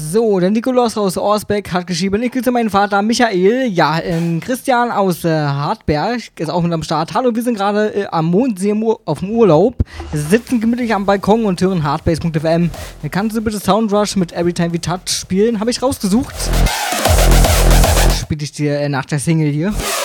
So, der Nikolaus aus Orsbeck hat geschrieben, ich grüße meinen Vater Michael. Ja, Christian aus Hartberg ist auch mit am Start. Hallo, wir sind gerade am Mondsee auf dem Urlaub, sitzen gemütlich am Balkon und hören Hardbase.fm. Kannst du bitte Soundrush mit Everytime We Touch spielen? Habe ich rausgesucht. Spiele ich dir nach der Single hier.